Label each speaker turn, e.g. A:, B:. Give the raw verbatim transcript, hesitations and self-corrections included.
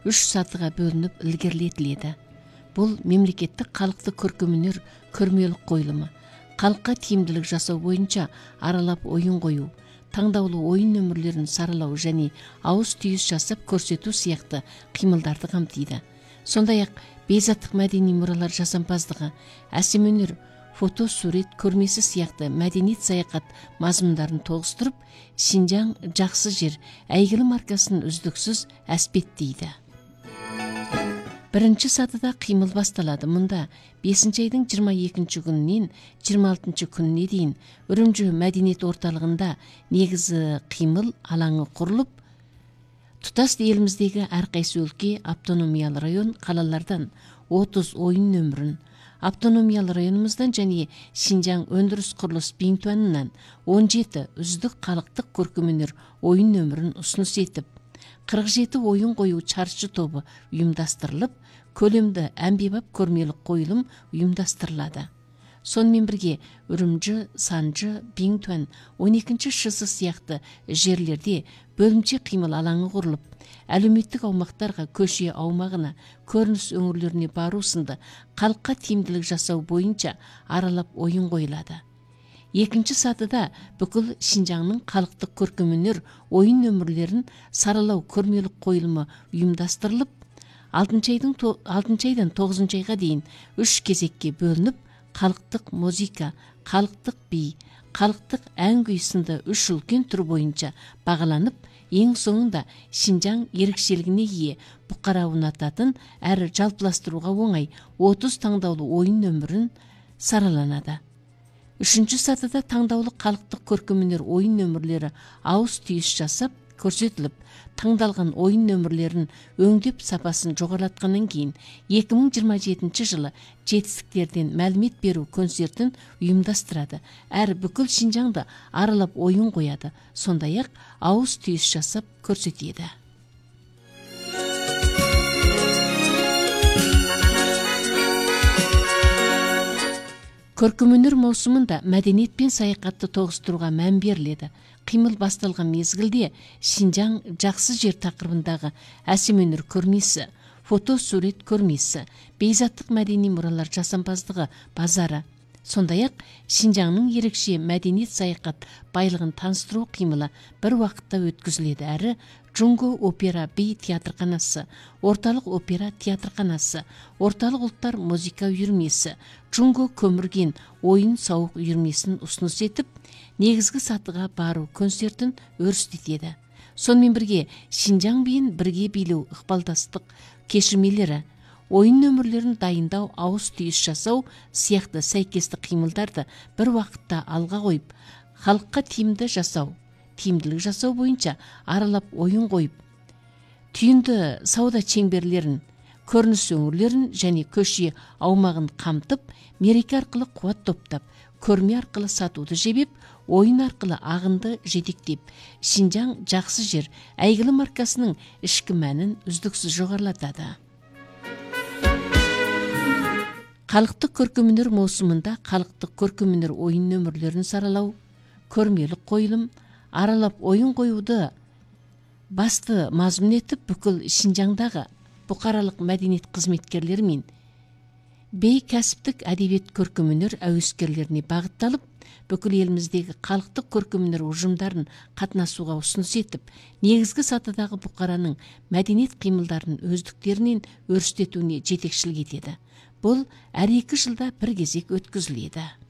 A: үч сатыга бөлүнүп илгерилетилет. Бул мемлекеттик калктык көркөм-өнөр көрмөлүк коюлуму, калкка тиимдүүлүк жасоо боюнча аралап оюн коюу, таңдаулуу оюн нөмүрлөрүн саралоо және ауыз түйүз жасап көрсөтүү сыяктуу кыймылдарды камтыйт. Сондай-ак бейзаттык мәдени муралар жасампаздыгы, әсем өнөр, фото, сурет көрмеси сыяктуу мәдениет саякат мазмундарын тогуштуруп, Шинжаң жакшы жер әйгілі маркасын үздіксіз әспеттейді. Бірінші сатыда кыймыл басталады. Мында бесинчи айдың жыйырма экинчи күнүнөн жыйырма алтынчы күнүнө дейин Үрүмчү мәдениет орталыгында негизи кыймыл алаңы курулуп, тутас элибиздеги ар кайсы өлкө, автономиялык район, калалардан отуз оюн нөмүрүн, автономиялык районумуздан және Шинжаң өндүрүс курулуш биңтуанынан он жети үздүк калктык көркөм-өнөр оюн нөмүрүн усунус этип, кырк жети оюн коюу чарчы тобу уюмдастырылып, көлөмдө амбебап көрмөлүк коюлум уюмдастырылады. Сонымен бірге Үрүмчү, Санжы, Биңтуан, он экинчи ШС сыяктуу жерлерде бөлүмчө кыймыл алаңы курулуп, әлеуметтик аумактарга, көчө аумагына, көрүнүс өңүрлөрүнө баруу сынды калкка тиимдүүлүк жасоо боюнча аралап оюн коюлады. Экинчи сатыда бүкүл Шинжаңдын калктык көркөм-өнөр оюн нөмүрлөрүн саралоо көрмөлүк коюлуму уюмдастырылып, алтынчы айдан тогузунчу айга дейин үч кезекке бөлүнүп, калктык музыка, калктык бий, калктык ән күй сынды үч үлкен түр боюнча багаланып, эң соңунда Шинжаң эрекчелигине ээ, букара унататын әрі жалпыластырууга оңай отуз таңдаулуу оюн нөмүрүн сараланады. Үчүнчү сатыда таңдаулуу калктык көркөм-өнөр оюн нөмүрлөрү ауыз түйүш жасап көрсөтүлүп, таңдалган оюн нөмүрлөрүн өңдөп сапасын жогорулаткандан кийин эки миң жыйырма жетинчи жылы жетистиктерден маалымет берүү концертин уюмдастырады. Әр бүкүл Шинжаңды аралап оюн кояды, сондай-ак ауыз түйүш жасап көрсөтөдү. Көркөм-өнөр маусумунда мәдениет пен саякатты тогуштурууга мән берилет. Кыймыл басталган мезгилде Шинжаң жакшы жер такырыбындагы әсем өнөр көрмеси, фото, сурет көрмеси, бейзаттык мәдени муралар жасампаздыгы базары, сондай-ак Шинжаңдын ерекше мәдениет саякат байлыгын таныстыруу кыймылы бир убакытта өткүзүлөт. Әрі Джунго опера би театрканасы, Орталык опера театрканасы, Орталык улуттар музыка үйүрмеси, Джунго көмүрген оюн сауык үйүрмесин усунус этип, негизги сатыга баруу концертин өрүстөтөдү. Сонымен бірге Шинжаң биин бирге бийлөө ыкпалдастык кеширмелери, оюн нөмүрлөрүн дайындау, ауыз түйүш жасоо сыяктуу сайкестик кыймылдарды бир убакытта алга коюп, халыкка тиимдүү жасоо, тиимдүүлүк жасоо боюнча аралап оюн коюп, түйүндө сауда чеңберлерин, көрүнүс өңүрлөрүн және көчө аумагын камтып, мереке аркылуу кубат топтоп, көрме аркылуу сатууду жебеп, оюн аркылуу агынды жетектеп, Шинжаң жакшы жер әйгілі маркасынын ички мәнин үздүксүз жогорулатады. Калктык көркөм-өнөр маусумунда калктык көркөм-өнөр оюн нөмүрлөрүн саралоо, көрмөлүк коюлум, аралап оюн коюуду басты мазмун этип, бүкүл Шинжаңдагы букаралык мәдениет кызметкерлери мен бейкәсиптик әдебиет көркөм-өнөр әуескерлерине багытталып, бүкүл элибиздеги калктык көркөм-өнөр ужумдарын катнашууга усунус этип, негизги сатыдагы букаранын мәдениет кыймылдарынын өздүктөрүнүн өрүстөтүүнү жетекчилик этеди. Бул әр эки жылда бир кезек өткүзүлөдү.